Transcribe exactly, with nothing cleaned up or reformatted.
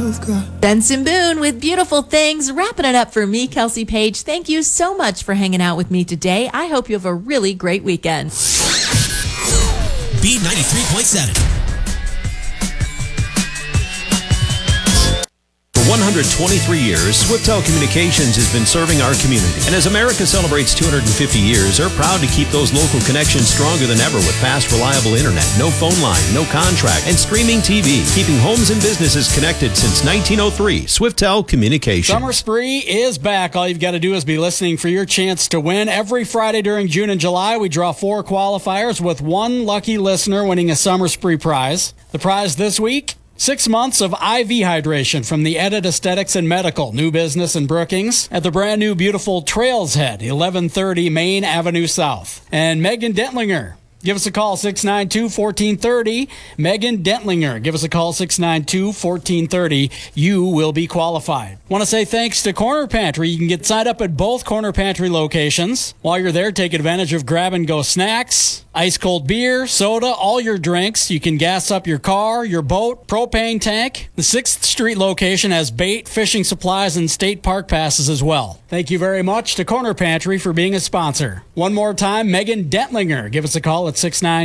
you've got. Benson Boone with Beautiful Things. Wrapping it up for me, Kelsey Page. Thank you so much for hanging out with me today. I hope you have a really great weekend. B ninety-three point seven. For one hundred twenty-three years, Swiftel Communications has been serving our community. And as America celebrates two hundred fifty years, they're proud to keep those local connections stronger than ever with fast, reliable internet, no phone line, no contract, and streaming T V, keeping homes and businesses connected since nineteen oh three. Swiftel Communications. Summer Spree is back. All you've got to do is be listening for your chance to win. Every Friday during June and July, we draw four qualifiers with one lucky listener winning a Summer Spree prize. The prize this week? Six months of I V hydration from the Edit Aesthetics and Medical, new business in Brookings, at the brand new beautiful Trails Head, eleven thirty Main Avenue South. And Megan Dentlinger, give us a call, six nine two, one four three zero. Megan Dentlinger, give us a call, six nine two, one four three zero. You will be qualified. Want to say thanks to Corner Pantry. You can get signed up at both Corner Pantry locations. While you're there, take advantage of grab-and-go snacks, ice cold beer, soda, all your drinks. You can gas up your car, your boat, propane tank. The sixth Street location has bait, fishing supplies, and state park passes as well. Thank you very much to Corner Pantry for being a sponsor. One more time, Megan Dentlinger. Give us a call at six nine